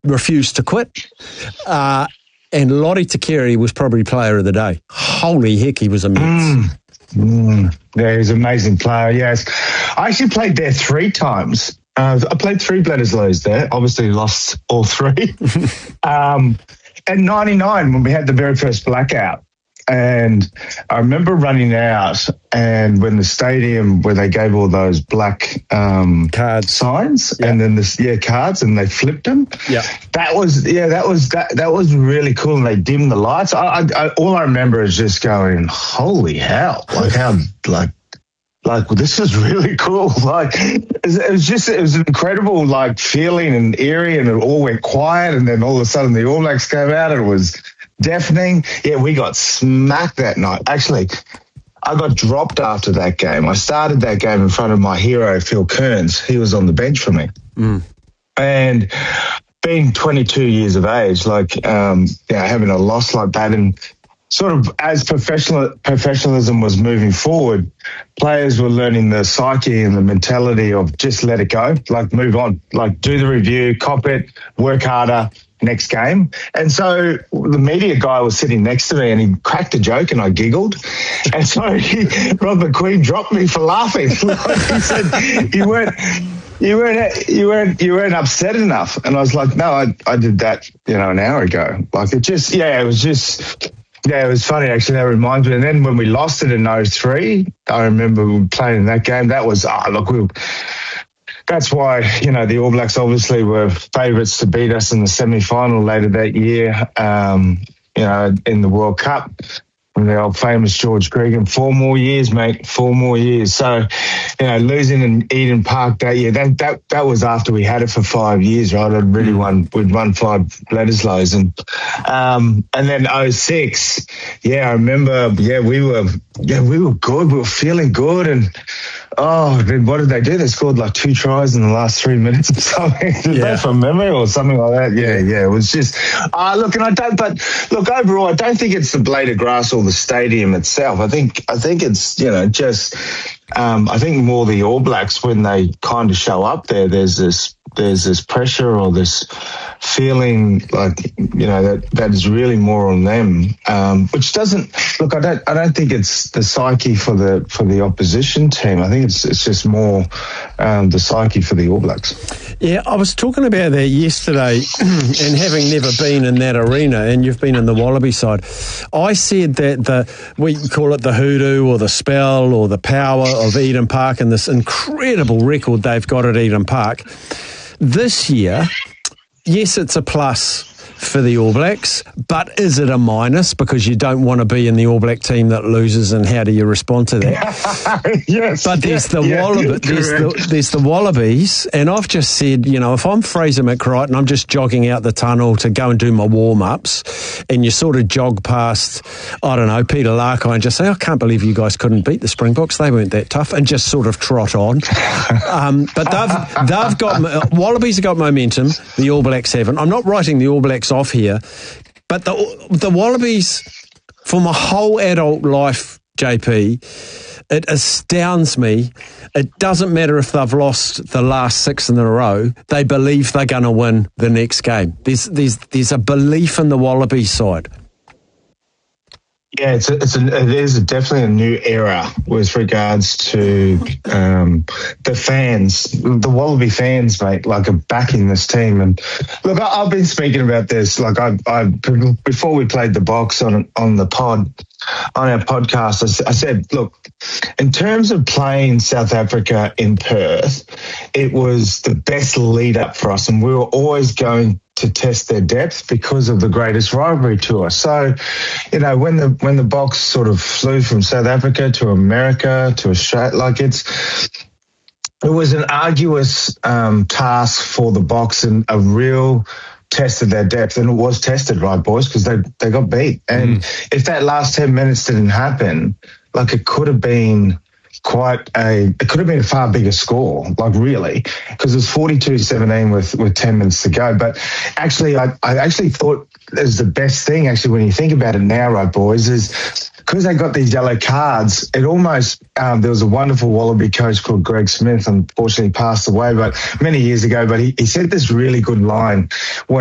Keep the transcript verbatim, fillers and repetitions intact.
refused to quit. Uh, and Lottie Takiri was probably player of the day. Holy heck, he was immense. Mm. Mm. Yeah, he was an amazing player, yes. I actually played there three times. Uh, I played three Bledisloes there. Obviously lost all three. um, in ninety-nine, when we had the very first blackout, and I remember running out, and when the stadium where they gave all those black um, card signs, yeah. and then this yeah cards, and they flipped them. Yeah, that was yeah that was that that was really cool. And they dimmed the lights. I, I, I all I remember is just going, "Holy hell!" Like how like. Like, well, this is really cool. Like, it was just, it was an incredible, like, feeling and eerie, and it all went quiet, and then all of a sudden the All Blacks came out, and it was deafening. Yeah, we got smacked that night. Actually, I got dropped after that game. I started that game in front of my hero, Phil Kearns. He was on the bench for me. Mm. And being twenty-two years of age, like, um, yeah, having a loss like that, and sort of as professional professionalism was moving forward, players were learning the psyche and the mentality of just let it go, like move on, like do the review, cop it, work harder, next game. And so the media guy was sitting next to me, and he cracked a joke, and I giggled. And so he, Rob McQueen dropped me for laughing. Like he said, you weren't... You weren't, you weren't, you weren't upset enough. And I was like, no, I, I did that, you know, an hour ago. Like it just, yeah, it was just, yeah, it was funny actually. That reminds me. And then when we lost it in oh three, I remember we were playing in that game. That was, ah, oh, look, we. That's why, you know, the All Blacks obviously were favourites to beat us in the semi-final later that year. Um, you know, in the World Cup. And the old famous George Gregan, four more years, mate, four more years. So, you know, losing in Eden Park that year, that that that was after we had it for five years, right? I'd really won, we'd won five Bledisloes. And um, and then oh six, yeah, I remember, yeah, we were, yeah, we were good. We were feeling good. And, oh, then what did they do? They scored like two tries in the last three minutes or something. Is yeah. that from memory or something like that? Yeah, yeah. It was just, uh, look, and I don't, but look, overall, I don't think it's the blade of grass or the stadium itself. I think, I think it's, you know, just, um, I think more the All Blacks when they kind of show up there, there's this, there's this pressure or this feeling like, you know, that, that is really more on them, um, which doesn't, look, I don't, I don't think it's the psyche for the, for the opposition team. I think it's, it's just more, um, the psyche for the All Blacks. Yeah, I was talking about that yesterday and having never been in that arena, and you've been in the Wallaby side, I said that the, we call it the hoodoo or the spell or the power of Eden Park and this incredible record they've got at Eden Park. This year, yes, it's a plus for the All Blacks, but is it a minus because you don't want to be in the All Black team that loses, and how do you respond to that? Yes. But there's yeah, the yeah, Wallaby, there's the there's the Wallabies, and I've just said, you know, if I'm Fraser McReight and I'm just jogging out the tunnel to go and do my warm-ups, and you sort of jog past, I don't know, Peter Larkine and just say, I can't believe you guys couldn't beat the Springboks, they weren't that tough, and just sort of trot on. um, but they've they've got, Wallabies have got momentum, the All Blacks haven't. I'm not writing the All Blacks off here, but the the Wallabies, for my whole adult life, J P, it astounds me. It doesn't matter if they've lost the last six in a row, they believe they're going to win the next game. There's there's there's a belief in the Wallabies side. Yeah, it's a, it's a, it is definitely a new era with regards to um, the fans, the Wallaby fans, mate, like are backing this team. And look, I, I've been speaking about this, like I, I before we played the box on on the pod, on our podcast, I, I said, look, in terms of playing South Africa in Perth, it was the best lead up for us, and we were always going to test their depth because of the greatest rivalry to us. So, you know, when the when the box sort of flew from South Africa to America to Australia, like it's it was an arduous um, task for the box and a real test of their depth, and it was tested, right, boys, because they they got beat. And mm. if that last ten minutes didn't happen, like it could have been quite a, it could have been a far bigger score, like really, because it was forty-two seventeen with, with ten minutes to go. But actually, I, I actually thought is the best thing, actually, when you think about it now, right, boys, is because they got these yellow cards, it almost, um, there was a wonderful Wallaby coach called Greg Smith, unfortunately passed away, but many years ago, but he, he said this really good line when